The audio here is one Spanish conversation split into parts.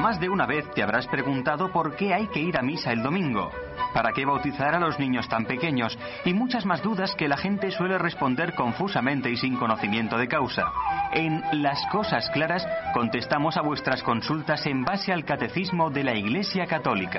Más de una vez te habrás preguntado por qué hay que ir a misa el domingo, para qué bautizar a los niños tan pequeños y muchas más dudas que la gente suele responder confusamente y sin conocimiento de causa. En Las Cosas Claras contestamos a vuestras consultas en base al Catecismo de la Iglesia Católica.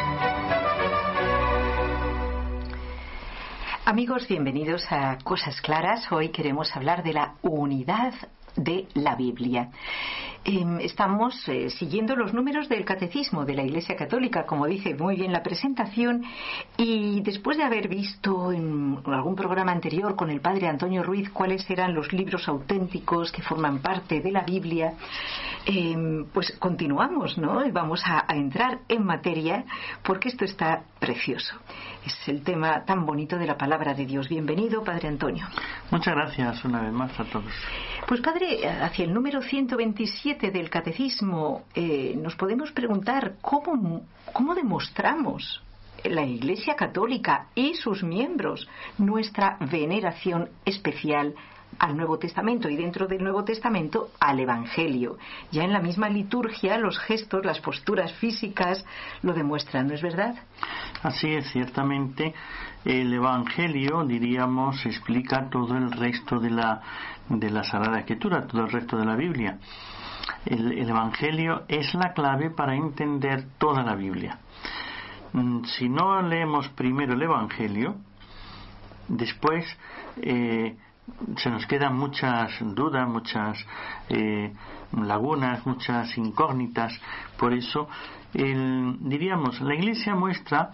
Amigos, bienvenidos a Cosas Claras. Hoy queremos hablar de la unidad de la Biblia. Estamos siguiendo los números del Catecismo de la Iglesia Católica, como dice muy bien la presentación, y después de haber visto en algún programa anterior con el padre Antonio Ruiz cuáles eran los libros auténticos que forman parte de la Biblia, pues continuamos, ¿no? Y vamos a entrar en materia, porque esto está precioso. Es el tema tan bonito de la palabra de Dios. Bienvenido, padre Antonio. Muchas gracias una vez más a todos. Pues padre, hacia el número 127 del Catecismo nos podemos preguntar cómo demostramos la Iglesia Católica y sus miembros nuestra veneración especial al Nuevo Testamento, y dentro del Nuevo Testamento al Evangelio. Ya en la misma liturgia los gestos, las posturas físicas lo demuestran, ¿no es verdad? Así es, ciertamente el Evangelio, diríamos, explica todo el resto de la Sagrada Escritura, todo el resto de la Biblia. El Evangelio es la clave para entender toda la Biblia. Si no leemos primero el Evangelio, después se nos quedan muchas dudas, muchas lagunas, muchas incógnitas. Por eso, diríamos, la Iglesia muestra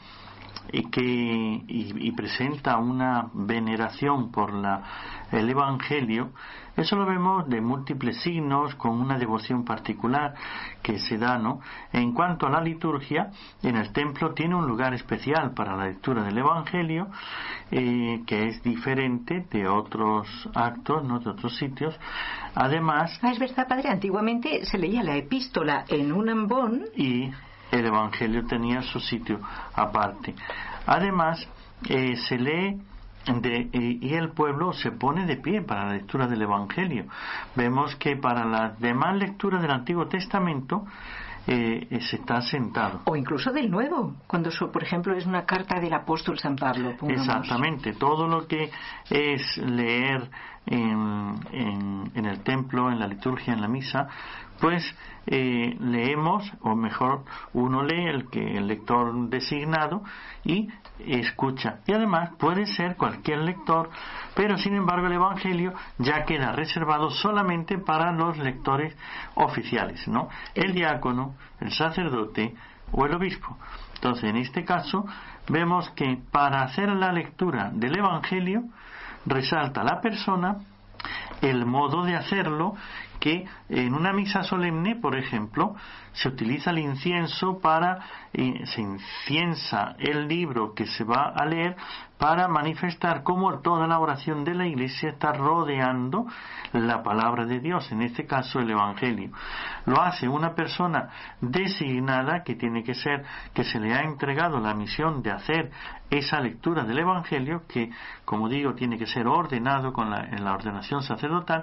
y presenta una veneración por el Evangelio. Eso lo vemos de múltiples signos, con una devoción particular que se da, ¿no? En cuanto a la liturgia, en el templo tiene un lugar especial para la lectura del Evangelio, que es diferente de otros actos, ¿no?, de otros sitios. Además... es verdad, padre, antiguamente se leía la epístola en un ambón y el Evangelio tenía su sitio aparte. Además, se lee y el pueblo se pone de pie para la lectura del Evangelio. Vemos que para las demás lecturas del Antiguo Testamento se está sentado. O incluso del Nuevo, cuando por ejemplo es una carta del apóstol San Pablo. Pongamos. Exactamente, todo lo que es leer en el templo, en la liturgia, en la misa, pues leemos, o mejor, uno lee el lector designado y escucha. Y además puede ser cualquier lector, pero sin embargo el Evangelio ya queda reservado solamente para los lectores oficiales, ¿no? El diácono, el sacerdote o el obispo. Entonces, en este caso, vemos que para hacer la lectura del Evangelio resalta la persona, el modo de hacerlo, que en una misa solemne, por ejemplo, se utiliza el incienso se inciensa el libro que se va a leer para manifestar cómo toda la oración de la Iglesia está rodeando la palabra de Dios, en este caso el Evangelio. Lo hace una persona designada, que tiene que ser, que se le ha entregado la misión de hacer esa lectura del Evangelio, que, como digo, tiene que ser ordenado en la ordenación sacerdotal.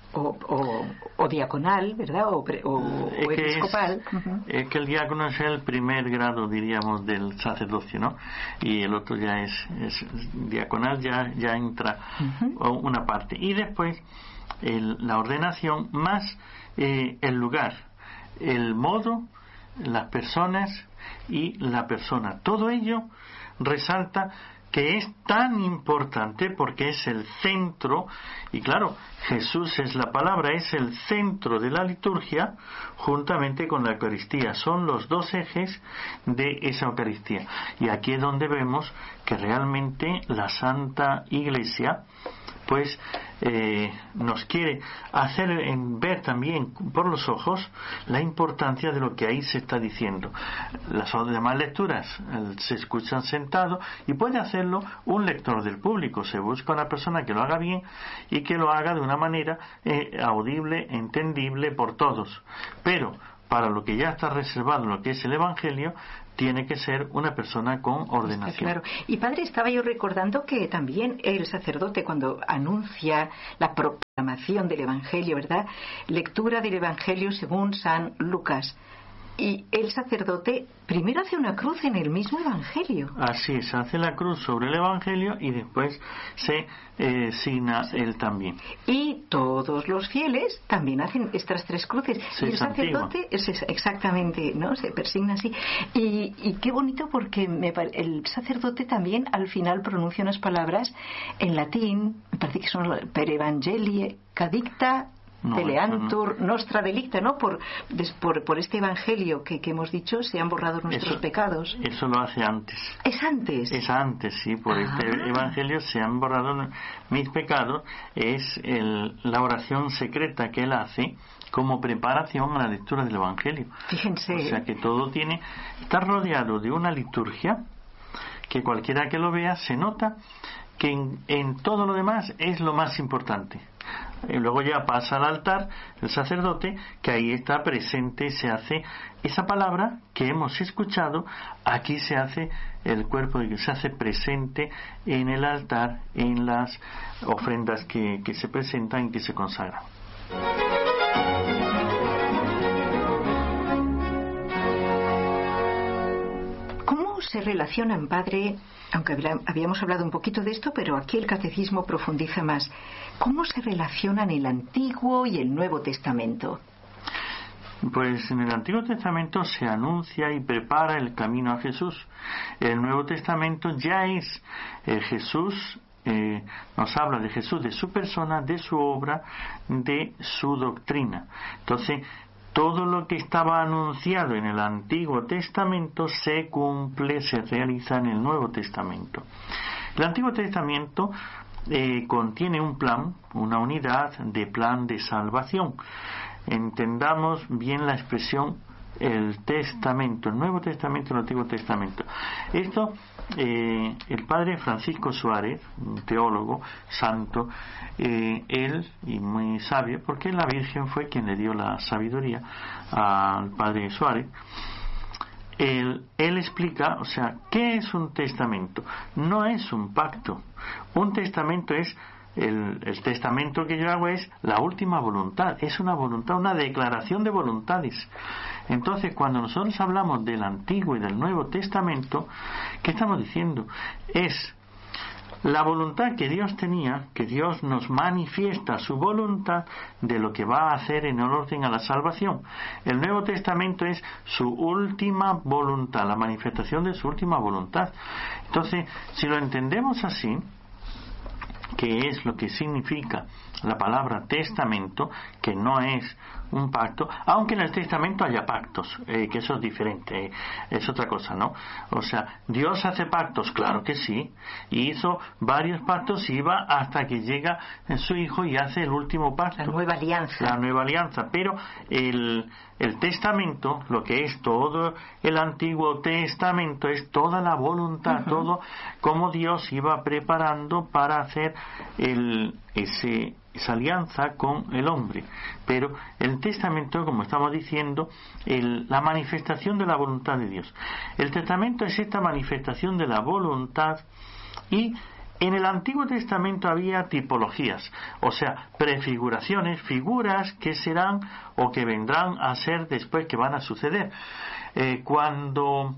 O diaconal, ¿verdad? O episcopal. Es que el diácono es el primer grado, diríamos, del sacerdocio, ¿no? Y el otro ya es diaconal, ya entra una parte. Y después la ordenación más el lugar, el modo, las personas y la persona. Todo ello resalta que es tan importante porque es el centro, y claro, Jesús es la palabra, es el centro de la liturgia juntamente con la Eucaristía. Son los dos ejes de esa Eucaristía. Y aquí es donde vemos que realmente la Santa Iglesia pues nos quiere hacer ver también por los ojos la importancia de lo que ahí se está diciendo. Las demás lecturas se escuchan sentados, y puede hacerlo un lector del público. Se busca una persona que lo haga bien y que lo haga de una manera audible, entendible por todos. Pero para lo que ya está reservado, lo que es el Evangelio, tiene que ser una persona con ordenación. Claro. Y padre, estaba yo recordando que también el sacerdote, cuando anuncia la proclamación del Evangelio, ¿verdad? Lectura del Evangelio según San Lucas. Y el sacerdote primero hace una cruz en el mismo Evangelio. Así es, hace la cruz sobre el Evangelio y después se signa él también. Y todos los fieles también hacen estas 3 cruces. Y el sacerdote, exactamente, ¿no? Se persigna así. Y qué bonito, porque el sacerdote también al final pronuncia unas palabras en latín, me parece que son per evangelii cadicta Teleantur nostra delicta, ¿no? Por este evangelio que hemos dicho, se han borrado nuestros pecados. Eso lo hace antes. ¿Es antes? Es antes, sí. Por este evangelio se han borrado mis pecados. Es la oración secreta que él hace como preparación a la lectura del evangelio. Fíjense. O sea que todo está rodeado de una liturgia que cualquiera que lo vea se nota que en todo lo demás es lo más importante. Y luego ya pasa al altar el sacerdote, que ahí está presente, se hace esa palabra que hemos escuchado, aquí se hace el cuerpo, se hace presente en el altar, en las ofrendas que se presentan y que se consagran. ¿Cómo se relacionan, padre? Aunque habíamos hablado un poquito de esto, pero aquí el catecismo profundiza más. ¿Cómo se relacionan el Antiguo y el Nuevo Testamento? Pues en el Antiguo Testamento se anuncia y prepara el camino a Jesús. El Nuevo Testamento ya es Jesús, nos habla de Jesús, de su persona, de su obra, de su doctrina. Entonces, todo lo que estaba anunciado en el Antiguo Testamento se cumple, se realiza en el Nuevo Testamento. El Antiguo Testamento contiene un plan, una unidad de plan de salvación. Entendamos bien la expresión el Testamento, el Nuevo Testamento y el Antiguo Testamento. Esto, el padre Francisco Suárez, un teólogo santo, él, y muy sabio, porque la Virgen fue quien le dio la sabiduría al padre Suárez, él explica, o sea, ¿qué es un testamento? No es un pacto. Un testamento es el testamento que yo hago es la última voluntad, es una voluntad, una declaración de voluntades. Entonces, cuando nosotros hablamos del Antiguo y del Nuevo Testamento, ¿qué estamos diciendo? Es la voluntad que Dios tenía, que Dios nos manifiesta su voluntad de lo que va a hacer en el orden a la salvación. El Nuevo Testamento es su última voluntad, la manifestación de su última voluntad. Entonces, si lo entendemos así, que es lo que significa la palabra testamento, que no es un pacto, aunque en el testamento haya pactos, que eso es diferente, es otra cosa, ¿no? O sea, Dios hace pactos, claro que sí, y hizo varios pactos y va hasta que llega su Hijo y hace el último pacto. La nueva alianza. Pero el testamento, lo que es todo el Antiguo Testamento, es toda la voluntad, todo como Dios iba preparando para hacer esa alianza con el hombre. Pero el testamento, como estamos diciendo, la manifestación de la voluntad de Dios. El testamento es esta manifestación de la voluntad, y en el Antiguo Testamento había tipologías, o sea, prefiguraciones, figuras que serán o que vendrán a ser después, que van a suceder. Cuando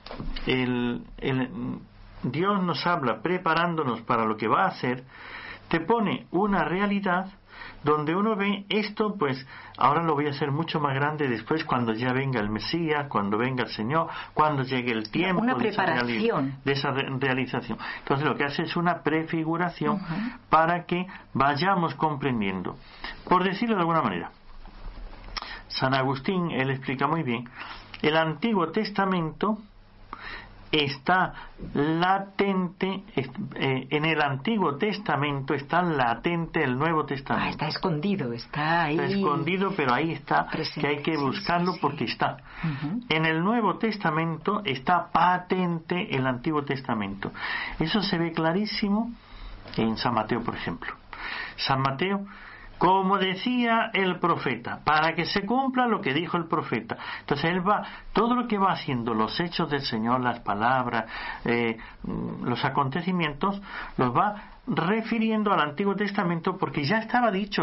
Dios nos habla preparándonos para lo que va a hacer, te pone una realidad donde uno ve esto, pues ahora lo voy a hacer mucho más grande después, cuando ya venga el Mesías, cuando venga el Señor, cuando llegue el tiempo una preparación de esa realización. Entonces lo que hace es una prefiguración para que vayamos comprendiendo. Por decirlo de alguna manera, San Agustín, él explica muy bien, el Antiguo Testamento está latente, en el Antiguo Testamento está latente el Nuevo Testamento. Está escondido, está ahí. Está escondido, pero ahí está, presente, que hay que buscarlo porque está. En el Nuevo Testamento está patente el Antiguo Testamento. Eso se ve clarísimo en San Mateo, por ejemplo. San Mateo, como decía el profeta, para que se cumpla lo que dijo el profeta. Entonces él va, todo lo que va haciendo, los hechos del Señor, las palabras, los acontecimientos, los va refiriendo al Antiguo Testamento, porque ya estaba dicho